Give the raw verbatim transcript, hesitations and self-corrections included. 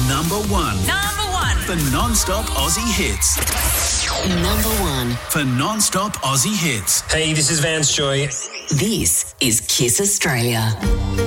Number one. Number one. For non-stop Aussie hits. Number one. For non-stop Aussie hits. Hey, this is Vance Joy. This is Kiss Australia.